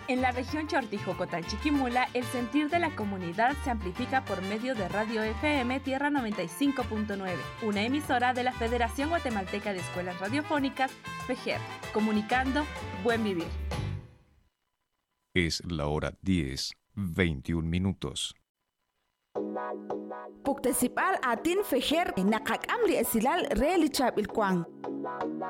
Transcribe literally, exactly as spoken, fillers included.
En la región Chortijocotán-Chiquimula, el sentir de la comunidad se amplifica por medio de Radio F M Tierra noventa y cinco punto nueve, una emisora de la Federación Guatemalteca de Escuelas Radiofónicas, FEGER, comunicando Buen Vivir. Es la hora diez, veintiún minutos. Puktesipal atin FEGER nakak amli esilal reali chap ilkwang.